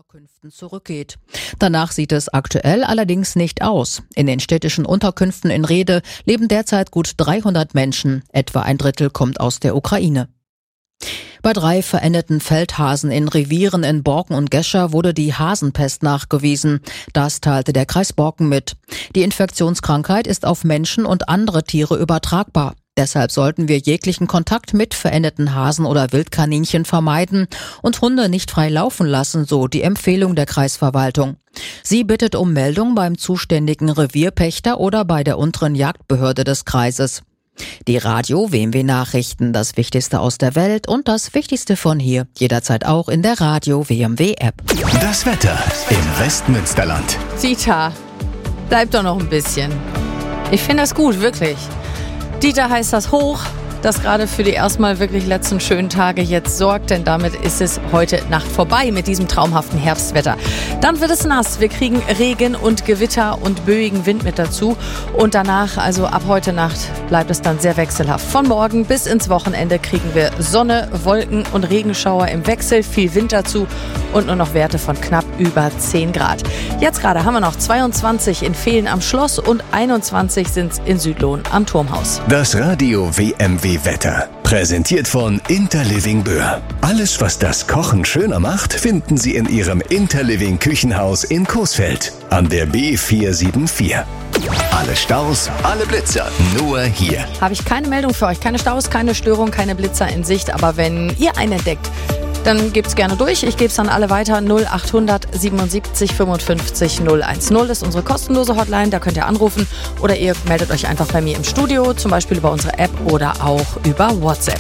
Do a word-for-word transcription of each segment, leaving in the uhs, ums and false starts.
Unterkünften zurückgeht. Danach sieht es aktuell allerdings nicht aus. In den städtischen Unterkünften in Rhede leben derzeit gut dreihundert Menschen. Etwa ein Drittel kommt aus der Ukraine. Bei drei verendeten Feldhasen in Revieren in Borken und Gescher wurde die Hasenpest nachgewiesen. Das teilte der Kreis Borken mit. Die Infektionskrankheit ist auf Menschen und andere Tiere übertragbar. Deshalb sollten wir jeglichen Kontakt mit verendeten Hasen oder Wildkaninchen vermeiden und Hunde nicht frei laufen lassen, so die Empfehlung der Kreisverwaltung. Sie bittet um Meldung beim zuständigen Revierpächter oder bei der unteren Jagdbehörde des Kreises. Die Radio W M W Nachrichten, das Wichtigste aus der Welt und das Wichtigste von hier, jederzeit auch in der Radio W M W App. Das Wetter im Westmünsterland. Dieter, bleib doch noch ein bisschen. Ich finde das gut, wirklich. Dieter heißt das hoch, das gerade für die erstmal wirklich letzten schönen Tage jetzt sorgt, denn damit ist es heute Nacht vorbei mit diesem traumhaften Herbstwetter. Dann wird es nass, wir kriegen Regen und Gewitter und böigen Wind mit dazu und danach, also ab heute Nacht, bleibt es dann sehr wechselhaft. Von morgen bis ins Wochenende kriegen wir Sonne, Wolken und Regenschauer im Wechsel, viel Wind dazu und nur noch Werte von knapp über zehn Grad. Jetzt gerade haben wir noch zweiundzwanzig in Vehlen am Schloss und einundzwanzig sind es in Südlohn am Turmhaus. Das Radio W M W Wetter. Präsentiert von Interliving Böhr. Alles, was das Kochen schöner macht, finden Sie in Ihrem Interliving Küchenhaus in Coesfeld an der B vier sieben vier. Alle Staus, alle Blitzer, nur hier. Habe ich keine Meldung für euch. Keine Staus, keine Störung, keine Blitzer in Sicht. Aber wenn ihr einen entdeckt, dann gebt's gerne durch. Ich gebe es an alle weiter. null achthundert siebenundsiebzig fünfundfünfzig null eins null ist unsere kostenlose Hotline. Da könnt ihr anrufen oder ihr meldet euch einfach bei mir im Studio, zum Beispiel über unsere App oder auch über WhatsApp.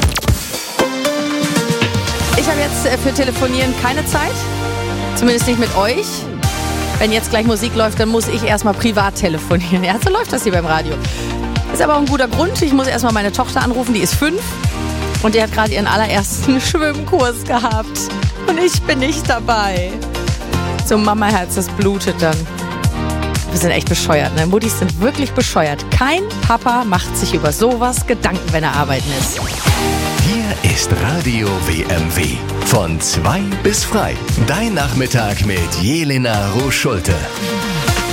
Ich habe jetzt für Telefonieren keine Zeit. Zumindest nicht mit euch. Wenn jetzt gleich Musik läuft, dann muss ich erstmal privat telefonieren. Ja, so läuft das hier beim Radio. Ist aber auch ein guter Grund. Ich muss erstmal meine Tochter anrufen, die ist fünf. Und die hat gerade ihren allerersten Schwimmkurs gehabt. Und ich bin nicht dabei. So Mama-Herz, das blutet dann. Wir sind echt bescheuert, ne? Muttis sind wirklich bescheuert. Kein Papa macht sich über sowas Gedanken, wenn er arbeiten ist. Hier ist Radio W M W. Von zwei bis frei. Dein Nachmittag mit Jelena Roos-Schulte.